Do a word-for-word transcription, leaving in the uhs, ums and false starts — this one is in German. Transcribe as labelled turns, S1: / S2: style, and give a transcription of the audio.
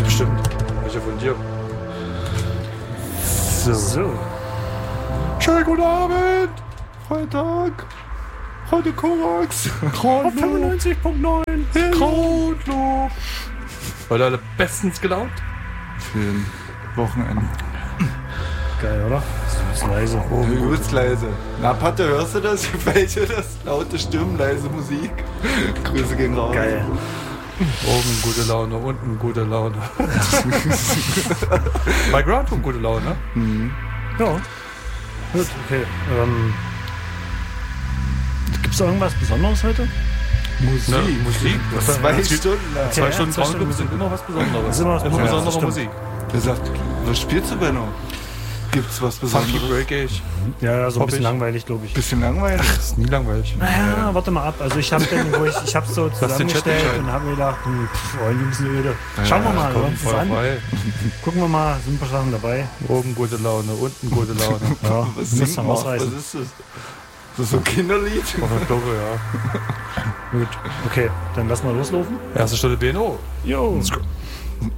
S1: bestimmt. Welche von dir? So.
S2: So.
S1: Schönen guten Abend! Freitag! Heute Korax!
S2: Auf fünfundneunzig Punkt neun.
S1: Krautlob! Heute alle bestens gelaunt?
S3: Für ein Wochenende.
S2: Geil, oder? Das ist leise.
S3: Oh, übelst leise. Na, Patte, hörst du das? Gefällt dir das? Laute Stimmen, leise Musik. Grüße gehen raus.
S2: Geil.
S1: Oben gute Laune, unten gute Laune. Bei Groundhog gute Laune,
S3: Mhm.
S2: Ja. Gut, okay. Ähm, Gibt es irgendwas Besonderes heute?
S3: Musik.
S1: Ne, Musik?
S3: Zwei
S1: Ja,
S3: Stunden lang.
S1: Zwei
S2: Ja,
S1: Stunden
S2: zwei
S1: Soundclub
S2: Stunden
S1: sind immer was Besonderes.
S2: Das ist immer was
S1: Immer
S2: Besonderes,
S1: besondere
S2: das
S1: Musik.
S3: Der sagt, was spielst du, Benno? Gibt's was
S1: Funky
S3: Besonderes?
S1: breakig.
S2: Ja, ja, so ein
S1: Hopp
S2: bisschen
S1: ich.
S2: langweilig, glaube ich.
S3: Bisschen langweilig?
S1: Das ist nie langweilig.
S2: Naja, warte mal ab. Also ich habe den, wo ich, ich habe so
S1: den Chat
S2: zusammengestellt
S1: entscheiden.
S2: und habe mir gedacht, hm, pff, oh, ein bisschen öde. Schauen wir mal,
S1: Komm,
S2: hören uns das
S1: voll
S2: an.
S1: frei.
S2: Gucken wir mal, sind ein paar Sachen dabei.
S1: Oben gute Laune, unten gute Laune.
S2: Ja,
S3: Was
S2: müssen
S3: singt
S2: wir
S3: man? Was
S2: ausreißen.
S3: ist das? Das ist so ein Kinderlied?
S1: Auf der Glocke, ja.
S2: Gut, okay, dann lass mal loslaufen.
S1: Erste Stunde B N O.
S2: Jo.